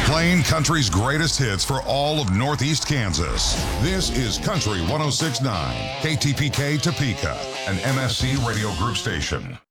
Playing country's greatest hits for all of Northeast Kansas. This is Country 106.9, KTPK Topeka, an MFC radio group station.